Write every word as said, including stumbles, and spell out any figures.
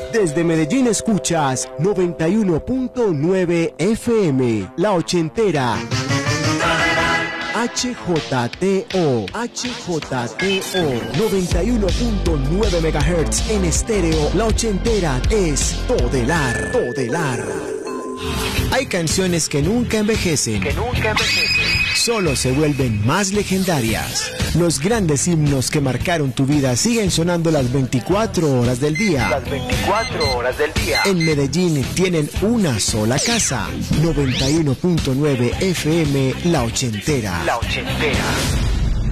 Desde Medellín escuchas noventa y uno punto nueve F M, La Ochentera. H J T O, H J T O, noventa y uno punto nueve megahertz en estéreo. La Ochentera es Todelar, Todelar. Hay canciones que nunca envejecen, que nunca envejecen, solo se vuelven más legendarias. Los grandes himnos que marcaron tu vida siguen sonando las veinticuatro horas del día. Las veinticuatro horas del día. En Medellín tienen una sola casa. noventa y uno punto nueve F M, La Ochentera. La Ochentera.